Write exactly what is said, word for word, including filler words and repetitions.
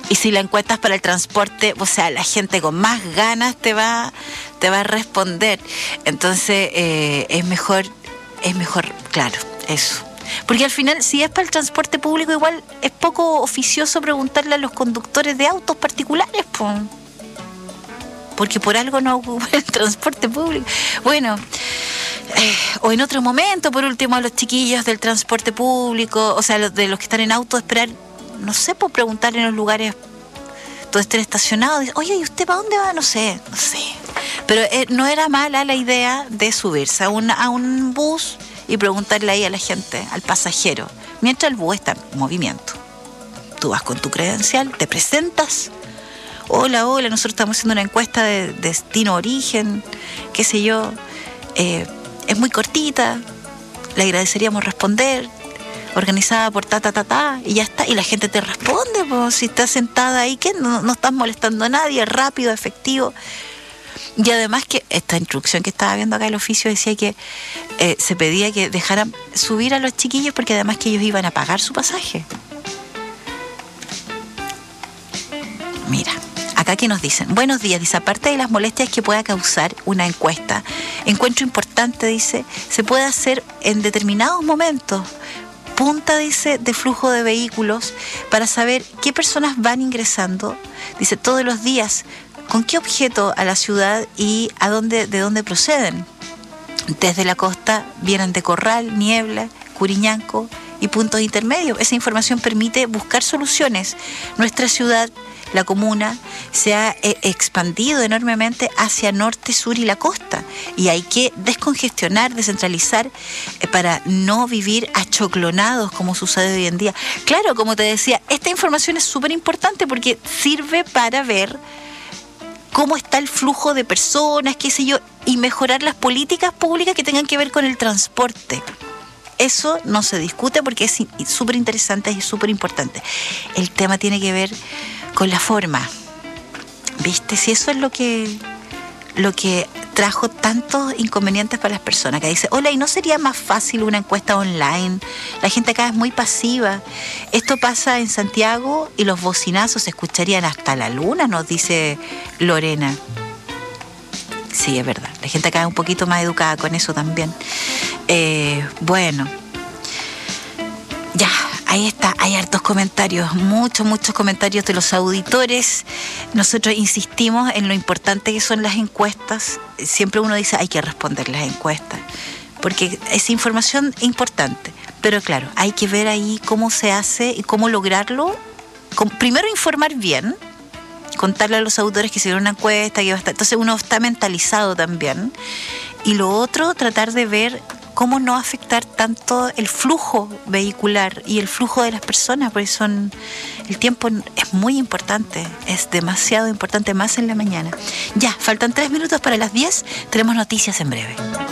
Y si la encuestas para el transporte, o sea, la gente con más ganas te va, te va a responder. Entonces, eh, es mejor, es mejor, claro, eso. Porque al final, si es para el transporte público, igual es poco oficioso preguntarle a los conductores de autos particulares, pues. Porque por algo no ocupan el transporte público. Bueno, eh, o en otro momento, por último, a los chiquillos del transporte público, o sea, los, de los que están en auto, esperar, no sé, por preguntarle en los lugares donde estén estacionados, oye, ¿y usted para dónde va? No sé, no sé. Pero eh, no era mala la idea de subirse a un, a un bus y preguntarle ahí a la gente, al pasajero, mientras el bus está en movimiento. Tú vas con tu credencial, te presentas. Hola, hola, nosotros estamos haciendo una encuesta de destino origen, qué sé yo. Eh, es muy cortita, le agradeceríamos responder, organizada por ta, ta, ta, ta, y ya está. Y la gente te responde, pues, si estás sentada ahí, que no, no estás molestando a nadie, rápido, efectivo. Y además que esta instrucción que estaba viendo acá el oficio decía que eh, se pedía que dejaran subir a los chiquillos porque además que ellos iban a pagar su pasaje. Mira, acá que nos dicen, buenos días, dice, aparte de las molestias que pueda causar una encuesta, encuentro importante, dice, se puede hacer en determinados momentos, punta, dice, de flujo de vehículos para saber qué personas van ingresando, dice, todos los días, con qué objeto a la ciudad y a dónde, de dónde proceden. Desde la costa vienen de Corral, Niebla, Curiñanco y puntos intermedios. Esa información permite buscar soluciones. Nuestra ciudad, la comuna, se ha eh, expandido enormemente hacia norte, sur y la costa. Y hay que descongestionar, descentralizar eh, para no vivir achoclonados como sucede hoy en día. Claro, como te decía, esta información es súper importante porque sirve para ver cómo está el flujo de personas, qué sé yo, y mejorar las políticas públicas que tengan que ver con el transporte. Eso no se discute porque es súper interesante y súper importante. El tema tiene que ver con la forma, ¿viste? Si eso es lo que, lo que trajo tantos inconvenientes para las personas, que dice, hola, ¿y no sería más fácil una encuesta online? La gente acá es muy pasiva. Esto pasa en Santiago y los bocinazos se escucharían hasta la luna, nos dice Lorena. Sí, es verdad. La gente acá es un poquito más educada con eso también. Eh, bueno, ya, ahí está. Hay hartos comentarios, muchos, muchos comentarios de los auditores. Nosotros insistimos en lo importante que son las encuestas. Siempre uno dice, hay que responder las encuestas, porque es información importante. Pero claro, hay que ver ahí cómo se hace y cómo lograrlo. Primero, informar bien, contarle a los auditores que se dio una encuesta, que va a estar, entonces uno está mentalizado también. Y lo otro, tratar de ver cómo no afectar tanto el flujo vehicular y el flujo de las personas, porque son, el tiempo es muy importante, es demasiado importante, más en la mañana. Ya, faltan tres minutos para las diez, tenemos noticias en breve.